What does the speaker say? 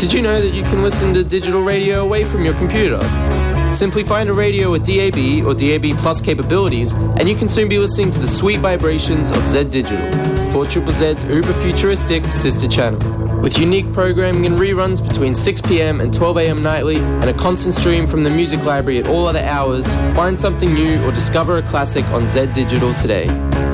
Did you know that you can listen to digital radio away from your computer? Simply find a radio with DAB or DAB Plus capabilities and you can soon be listening to the sweet vibrations of Z Digital, 4ZZZ's uber futuristic sister channel. With unique programming and reruns between 6 p.m. and 12 a.m. nightly and a constant stream from the music library at all other hours, find something new or discover a classic on Z Digital today.